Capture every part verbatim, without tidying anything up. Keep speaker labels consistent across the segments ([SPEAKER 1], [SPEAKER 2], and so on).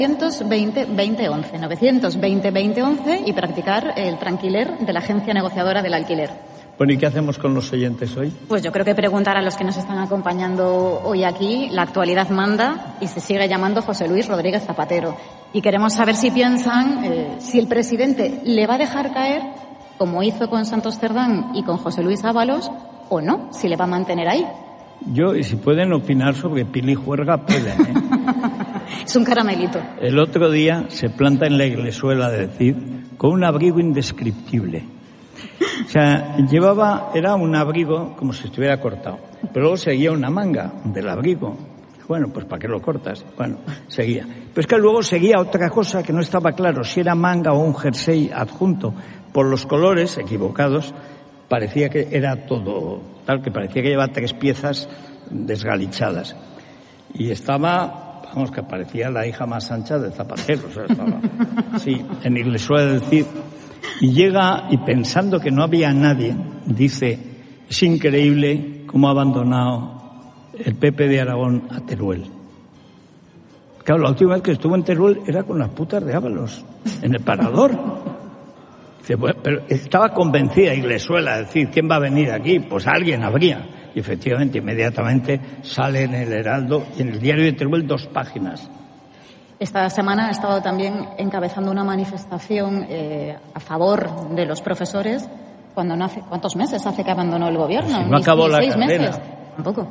[SPEAKER 1] novecientos veinte veinte once, novecientos veinte veinte once y practicar el tranquiler de la agencia negociadora del alquiler.
[SPEAKER 2] Bueno, ¿y qué hacemos con los oyentes hoy?
[SPEAKER 1] Pues yo creo que preguntar a los que nos están acompañando hoy aquí, la actualidad manda y se sigue llamando José Luis Rodríguez Zapatero. Y queremos saber si piensan eh, si el presidente le va a dejar caer, como hizo con Santos Cerdán y con José Luis Ábalos, o no, si le va a mantener ahí.
[SPEAKER 2] Yo, y si pueden opinar sobre Pili Juerga, pueden, ¿eh?
[SPEAKER 1] Es un caramelito.
[SPEAKER 2] El otro día se planta en la iglesuela de decir, con un abrigo indescriptible. O sea, llevaba, era un abrigo como si estuviera cortado, pero luego seguía una manga del abrigo. Bueno, pues ¿para qué lo cortas? Bueno, seguía. Pero es que luego seguía otra cosa que no estaba claro, si era manga o un jersey adjunto. Por los colores equivocados, parecía que era todo tal, que parecía que llevaba tres piezas desgalichadas. Y estaba, vamos, que parecía la hija más ancha de Zapatero. O sea, estaba así, en iglesuela de decir. Y llega, y pensando que no había nadie, dice, es increíble cómo ha abandonado el P P de Aragón a Teruel. Claro, la última vez que estuvo en Teruel era con las putas de Ábalos, en el Parador. Dice, bueno, pero estaba convencida Iglesuela de decir, ¿quién va a venir aquí? Pues alguien habría. Y efectivamente, inmediatamente sale en el Heraldo y en el diario de Teruel dos páginas.
[SPEAKER 1] Esta semana ha estado también encabezando una manifestación eh, a favor de los profesores cuando no hace ¿cuántos meses hace que abandonó el gobierno?
[SPEAKER 2] Si no acabó la
[SPEAKER 1] seis
[SPEAKER 2] carrera.
[SPEAKER 1] meses. Tampoco.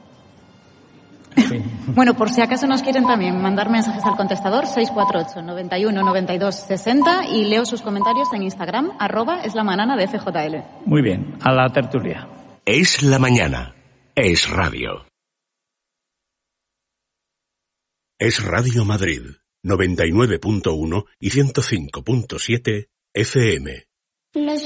[SPEAKER 1] Sí. Bueno, por si acaso nos quieren también mandar mensajes al contestador seis cuatro ocho, noventa y uno, noventa y dos, sesenta y leo sus comentarios en Instagram, arroba es la manana de F J L.
[SPEAKER 2] Muy bien, a la tertulia.
[SPEAKER 3] Es la mañana. Es radio. Es Radio Madrid, noventa y nueve punto uno y ciento cinco punto siete F M.